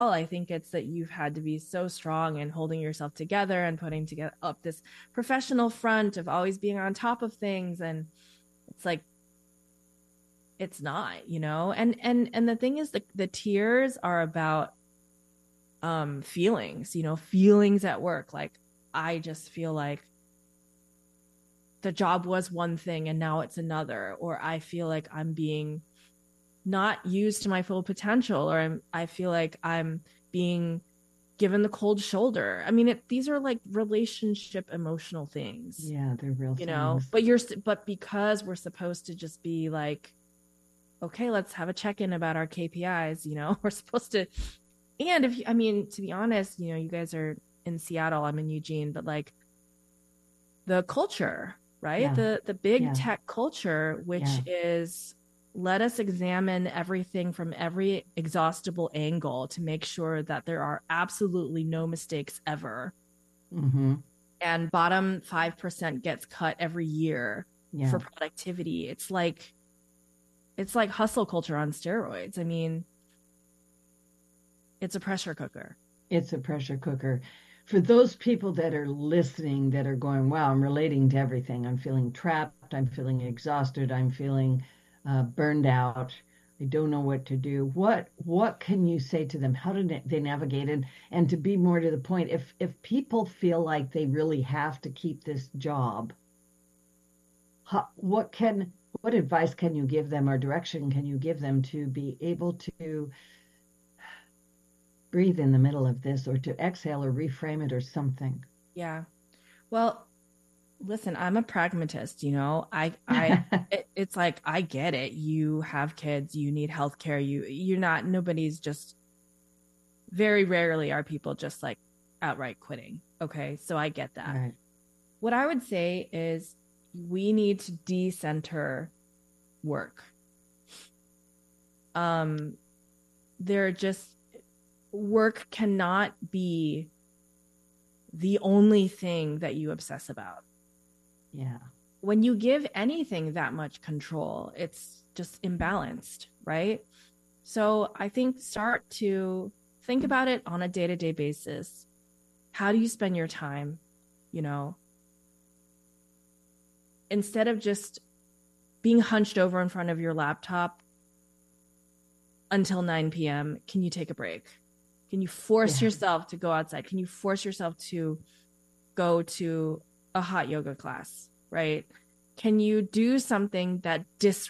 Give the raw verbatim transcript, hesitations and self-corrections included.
I think it's that you've had to be so strong and holding yourself together and putting together up this professional front of always being on top of things. And it's like, it's not, you know? And, and, and the thing is the, the tears are about, um, feelings, you know, feelings at work. Like, I just feel like the job was one thing and now it's another, or I feel like I'm being not used to my full potential, or I'm, I feel like I'm being given the cold shoulder. I mean, it, these are like relationship emotional things, Yeah, they're real you know, things. but you're, but because we're supposed to just be like, okay, let's have a check-in about our K P Is, you know, we're supposed to, and if you, I mean, to be honest, you know, you guys are in Seattle, I'm in Eugene, but like the culture, right? Yeah, The the big yeah, tech culture, which yeah. is let us examine everything from every exhaustible angle to make sure that there are absolutely no mistakes ever. Mm-hmm. And bottom five percent gets cut every year for Yeah. productivity. It's like it's like hustle culture on steroids. I mean, it's a pressure cooker. It's a pressure cooker. For those people that are listening that are going, wow, I'm relating to everything. I'm feeling trapped. I'm feeling exhausted. I'm feeling uh, burned out. I don't know what to do. What what can you say to them? How do they navigate it? And to be more to the point, if if people feel like they really have to keep this job, how, what can what advice can you give them or direction can you give them to be able to breathe in the middle of this or to exhale or reframe it or something? Yeah. Well, listen, I'm a pragmatist, you know. I I it, it's like I get it. You have kids, you need healthcare. You you're not nobody's just very rarely are people just like outright quitting. Okay? So I get that. Right. What I would say is we need to decenter work. Um there just work cannot be the only thing that you obsess about. Yeah. When you give anything that much control, it's just imbalanced, right? So I think start to think about it on a day to day basis. How do you spend your time? You know, instead of just being hunched over in front of your laptop until nine p m, can you take a break? Can you force Yeah. yourself to go outside? Can you force yourself to go to a hot yoga class, right? Can you do something that dis